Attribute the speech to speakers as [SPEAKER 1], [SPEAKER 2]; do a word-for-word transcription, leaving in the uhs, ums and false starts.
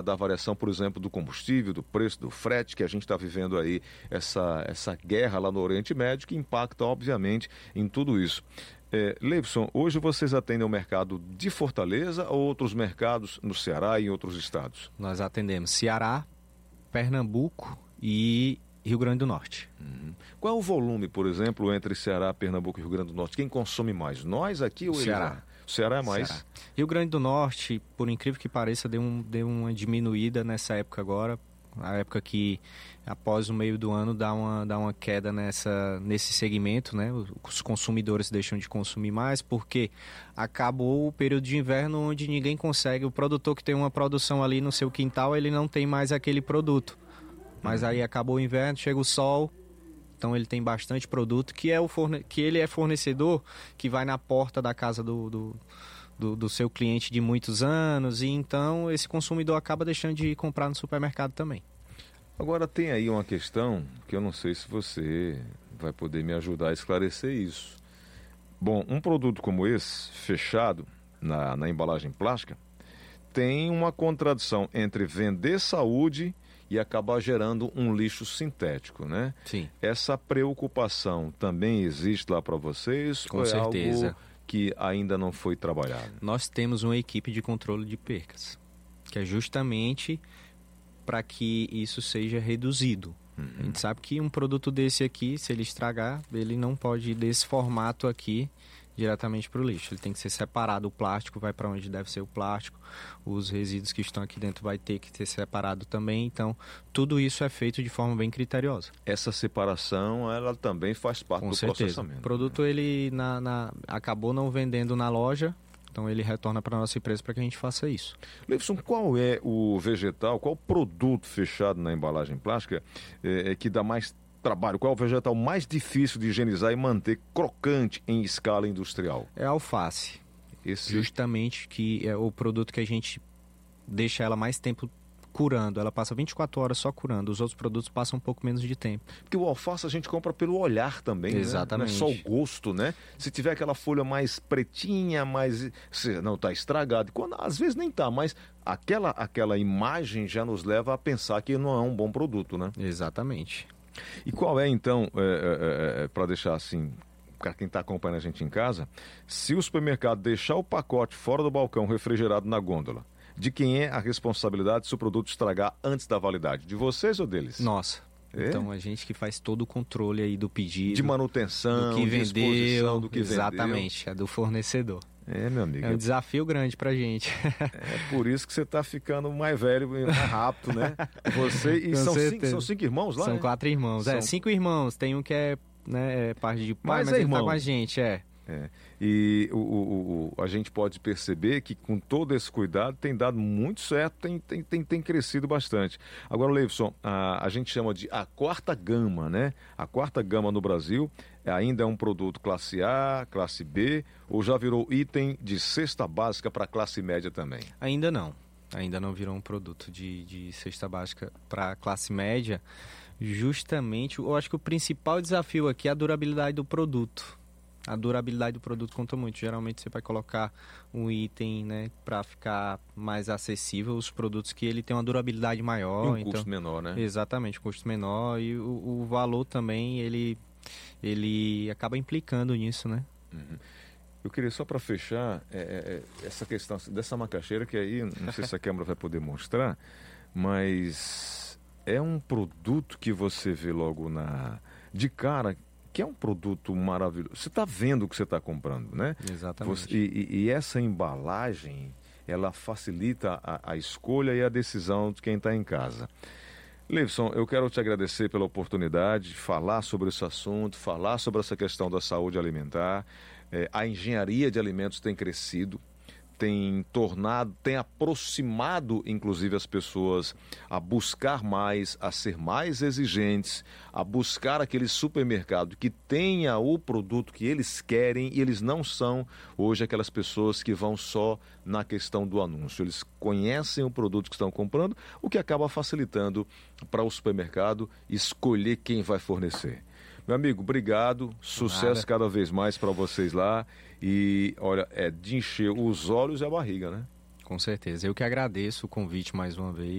[SPEAKER 1] da variação, por exemplo, do combustível, do preço do frete, que a gente está vivendo aí essa, essa guerra lá no Oriente Médio, que impacta, obviamente, em tudo isso. É, Leivson, hoje vocês atendem o mercado de Fortaleza ou outros mercados no Ceará e em outros estados?
[SPEAKER 2] Nós atendemos Ceará, Pernambuco e Rio Grande do Norte.
[SPEAKER 1] Uhum. Qual é o volume, por exemplo, entre Ceará, Pernambuco e Rio Grande do Norte? Quem consome mais? Nós aqui ou
[SPEAKER 2] Ceará.
[SPEAKER 1] eles? O Ceará é mais?
[SPEAKER 2] Ceará. Rio Grande do Norte, por incrível que pareça, deu, um, deu uma diminuída nessa época agora. A época que, após o meio do ano, dá uma, dá uma queda nessa, nesse segmento, né? Os consumidores deixam de consumir mais porque acabou o período de inverno onde ninguém consegue. O produtor que tem uma produção ali no seu quintal, ele não tem mais aquele produto. Mas aí acabou o inverno, chega o sol, então ele tem bastante produto, que, é o forne... que ele é fornecedor, que vai na porta da casa do... do... Do, do seu cliente de muitos anos, e então esse consumidor acaba deixando de comprar no supermercado também.
[SPEAKER 1] Agora tem aí uma questão que eu não sei se você vai poder me ajudar a esclarecer isso. Bom, um produto como esse, fechado na, na embalagem plástica, tem uma contradição entre vender saúde e acabar gerando um lixo sintético, né?
[SPEAKER 2] Sim.
[SPEAKER 1] Essa preocupação também existe lá para vocês?
[SPEAKER 2] Com
[SPEAKER 1] ou é
[SPEAKER 2] certeza.
[SPEAKER 1] Algo que ainda não foi trabalhado?
[SPEAKER 2] Nós temos uma equipe de controle de percas, que é justamente para que isso seja reduzido. Uhum. A gente sabe que um produto desse aqui, se ele estragar, ele não pode ir desse formato aqui diretamente para o lixo. Ele tem que ser separado, o plástico vai para onde deve ser o plástico, os resíduos que estão aqui dentro vai ter que ser separado também. Então, tudo isso é feito de forma bem criteriosa.
[SPEAKER 1] Essa separação, ela também faz parte
[SPEAKER 2] Com
[SPEAKER 1] do
[SPEAKER 2] certeza.
[SPEAKER 1] processamento.
[SPEAKER 2] O produto, ele na, na, acabou não vendendo na loja, então ele retorna para a nossa empresa para que a gente faça isso.
[SPEAKER 1] Leivson, qual é o vegetal, qual o produto fechado na embalagem plástica é, é, que dá mais trabalho? Qual é o vegetal mais difícil de higienizar e manter crocante em escala industrial?
[SPEAKER 2] É a alface.
[SPEAKER 1] Esse...
[SPEAKER 2] Justamente que é o produto que a gente deixa ela mais tempo curando. Ela passa vinte e quatro horas só curando. Os outros produtos passam um pouco menos de tempo.
[SPEAKER 1] Porque o alface a gente compra pelo olhar também,
[SPEAKER 2] exatamente,
[SPEAKER 1] né? Não é só o gosto, né? Se tiver aquela folha mais pretinha, mais... não, tá estragado. Quando, às vezes nem tá, mas aquela, aquela imagem já nos leva a pensar que não é um bom produto, né?
[SPEAKER 2] Exatamente.
[SPEAKER 1] E qual é, então, é, é, é, para deixar assim, para quem está acompanhando a gente em casa, se o supermercado deixar o pacote fora do balcão refrigerado na gôndola, de quem é a responsabilidade se o produto estragar antes da validade? De vocês ou deles?
[SPEAKER 2] Nossa. É? Então, a gente que faz todo o controle aí do pedido.
[SPEAKER 1] De manutenção,
[SPEAKER 2] do que
[SPEAKER 1] de
[SPEAKER 2] vendeu,
[SPEAKER 1] exposição, do que
[SPEAKER 2] exatamente,
[SPEAKER 1] vendeu.
[SPEAKER 2] É do fornecedor.
[SPEAKER 1] É, meu amigo.
[SPEAKER 2] É um desafio grande pra gente.
[SPEAKER 1] É por isso que você tá ficando mais velho e mais rápido, né? Você e são cinco, são cinco irmãos lá,
[SPEAKER 2] São
[SPEAKER 1] né?
[SPEAKER 2] quatro irmãos.
[SPEAKER 1] São...
[SPEAKER 2] É, cinco irmãos. Tem um que é, né, é parte de pai,
[SPEAKER 1] mas,
[SPEAKER 2] mas
[SPEAKER 1] é
[SPEAKER 2] ele
[SPEAKER 1] irmão.
[SPEAKER 2] tá com a gente, é.
[SPEAKER 1] É. E o, o, o, a gente pode perceber que com todo esse cuidado tem dado muito certo, tem, tem, tem, tem crescido bastante. Agora, Leivson, a, a gente chama de a quarta gama, né? A quarta gama no Brasil ainda é um produto classe A, classe B, ou já virou item de cesta básica para classe média também?
[SPEAKER 2] Ainda não. Ainda não virou um produto de, de cesta básica para classe média. Justamente, eu acho que o principal desafio aqui é a durabilidade do produto. A durabilidade do produto conta muito. Geralmente você vai colocar um item, né, para ficar mais acessível, os produtos que ele tem uma durabilidade maior.
[SPEAKER 1] E um
[SPEAKER 2] então,
[SPEAKER 1] custo menor, né?
[SPEAKER 2] Exatamente, um custo menor e o, o valor também, ele, ele acaba implicando nisso, né?
[SPEAKER 1] Uhum. Eu queria só para fechar é, é, essa questão dessa macaxeira, que aí, não sei se a câmera vai poder mostrar, mas é um produto que você vê logo na de cara, que é um produto maravilhoso. Você está vendo o que você está comprando, né?
[SPEAKER 2] Exatamente.
[SPEAKER 1] Você, e, e essa embalagem, ela facilita a, a escolha e a decisão de quem está em casa. Leivson, eu quero te agradecer pela oportunidade de falar sobre esse assunto, falar sobre essa questão da saúde alimentar. É, a engenharia de alimentos tem crescido, tem tornado, tem aproximado, inclusive, as pessoas a buscar mais, a ser mais exigentes, a buscar aquele supermercado que tenha o produto que eles querem, e eles não são hoje aquelas pessoas que vão só na questão do anúncio. Eles conhecem o produto que estão comprando, o que acaba facilitando para o supermercado escolher quem vai fornecer. Meu amigo, obrigado, sucesso
[SPEAKER 2] Nada.
[SPEAKER 1] cada vez mais para vocês lá e, olha, é de encher os olhos e a barriga, né?
[SPEAKER 2] Com certeza, eu que agradeço o convite mais uma vez.